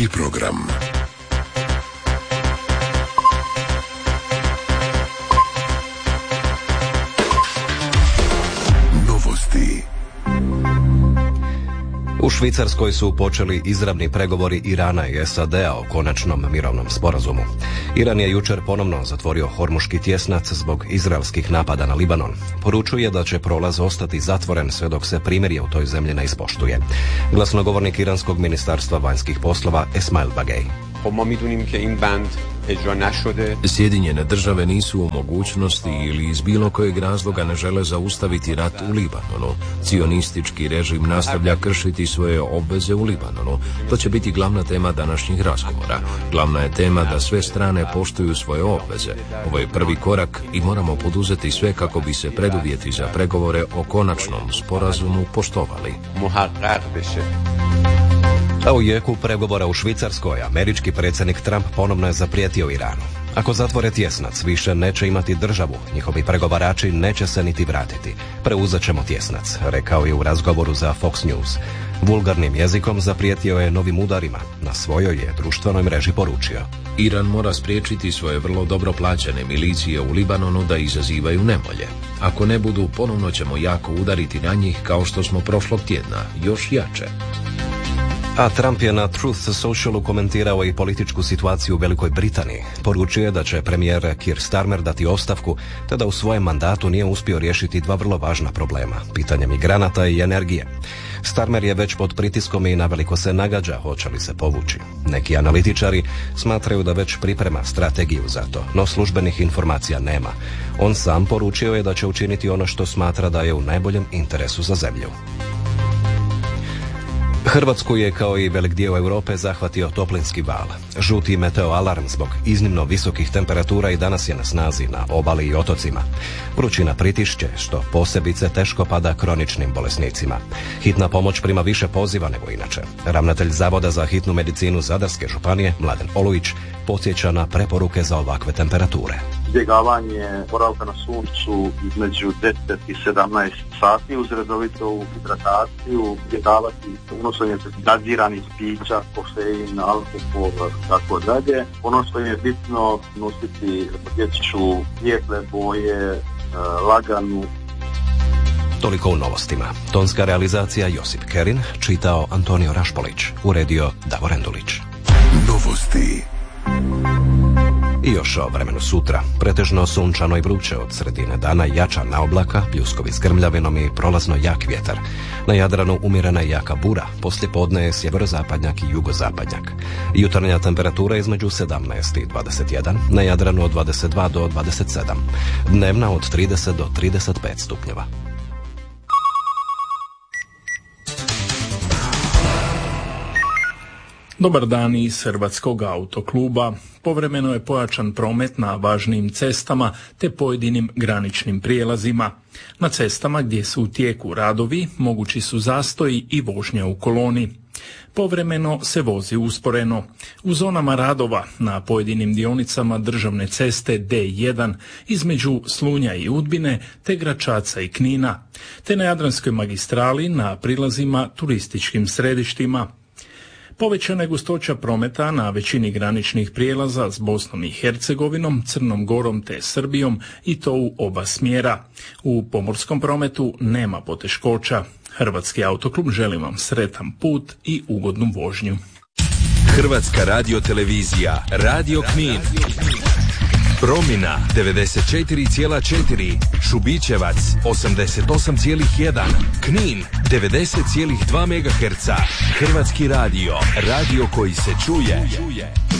Drugi program. Novosti. U Švicarskoj su počeli izravni pregovori Irana i SAD-a o konačnom mirovnom sporazumu. Iran je jučer ponovno zatvorio Hormuški tjesnac zbog izraelskih napada na Libanon. Poručuje da će prolaz ostati zatvoren sve dok se primirje u toj zemlji ne ispoštuje. Glasnogovornik Iranskog ministarstva vanjskih poslova Esmail Bagej. Sjedinjene države nisu u mogućnosti ili iz bilo kojeg razloga ne žele zaustaviti rat u Libanonu. Cionistički režim nastavlja kršiti svoje obveze u Libanonu. To će biti glavna tema današnjih razgovora. Glavna je tema da sve strane poštuju svoje obveze. Ovo je prvi korak i moramo poduzeti sve kako bi se preduvjeti za pregovore o konačnom sporazumu poštovali. A u jeku pregovora u Švicarskoj, američki predsjednik Trump ponovno je zaprijetio Iranu. Ako zatvore tjesnac, više neće imati državu, njihovi pregovarači neće se niti vratiti. Preuzet ćemo tjesnac, rekao je u razgovoru za Fox News. Vulgarnim jezikom zaprijetio je novim udarima. Na svojoj je društvenoj mreži poručio: Iran mora spriječiti svoje vrlo dobro plaćene milicije u Libanonu da izazivaju nevolje. Ako ne budu, ponovno ćemo jako udariti na njih kao što smo prošlog tjedna, još jače. A Trump je na Truth Socialu komentirao i političku situaciju u Velikoj Britaniji. Poručio je da će premijer Keir Starmer dati ostavku, te da u svojem mandatu nije uspio riješiti dva vrlo važna problema, pitanje migranata i energije. Starmer je već pod pritiskom i naveliko se nagađa hoće li se povući. Neki analitičari smatraju da već priprema strategiju za to, no službenih informacija nema. On sam poručio je da će učiniti ono što smatra da je u najboljem interesu za zemlju. Hrvatsku je, kao i velik dio Europe, zahvatio toplinski val. Žuti meteoalarm zbog iznimno visokih temperatura i danas je na snazi na obali i otocima. Vrućina pritišće, što posebice teško pada kroničnim bolesnicima. Hitna pomoć prima više poziva nego inače. Ravnatelj Zavoda za hitnu medicinu Zadarske županije, Mladen Olujić, podsjeća na preporuke za ovakve temperature. Izbjegavanje boravka na suncu između 10 i 17 sati uz redovitu hidrataciju, izbjegavati unošenje gaziranih pića, kofein, alkohol, tako dalje. Ono što je bitno, nositi dječju svijetle boje, laganu. Toliko u novostima. Tonska realizacija Josip Kerin, čitao Antonio Rašpolić, uredio Davor Endulić. Novosti. I još o vremenu sutra. Pretežno sunčano i vruće, od sredine dana jača naoblaka, pljuskovi s grmljavinom i prolazno jak vjetar. Na Jadranu umjerena i jaka bura, poslije podne je sjeverozapadnjak i jugozapadnjak. Jutarnja temperatura između 17 i 21, na Jadranu od 22 do 27, dnevna od 30 do 35 stupnjeva. Dobar dan iz Hrvatskog autokluba. Povremeno je pojačan promet na važnim cestama te pojedinim graničnim prijelazima. Na cestama gdje su u tijeku radovi mogući su zastoji i vožnja u koloni. Povremeno se vozi usporeno. U zonama radova na pojedinim dionicama državne ceste D1 između Slunja i Udbine te Gračaca i Knina, te na Jadranskoj magistrali na prilazima turističkim središtima. Povećana je gustoća prometa na većini graničnih prijelaza s Bosnom i Hercegovinom, Crnom Gorom te Srbijom i to u oba smjera. U pomorskom prometu nema poteškoća. Hrvatski autoklub želi vam sretan put i ugodnu vožnju. Hrvatska radiotelevizija, Radio Knin. Promina 94,4, Šubićevac 88,1, Knin 90,2 MHz. Hrvatski radio, radio koji se čuje.